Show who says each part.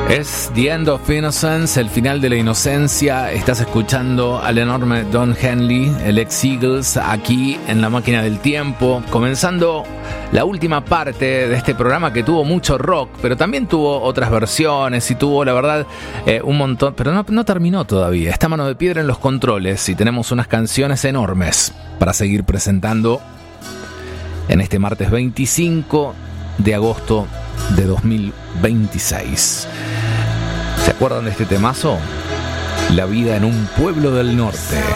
Speaker 1: Es The End of Innocence, el final de la inocencia. Estás escuchando al enorme Don Henley, el ex Eagles, aquí en La Máquina del Tiempo, comenzando la última parte de este programa que tuvo mucho rock, pero también tuvo otras versiones y tuvo, la verdad, un montón, pero no terminó todavía. Está Mano de Piedra en los controles y tenemos unas canciones enormes para seguir presentando en este martes 25 de agosto de 2026. ¿Se acuerdan de este temazo? La vida en un pueblo del norte.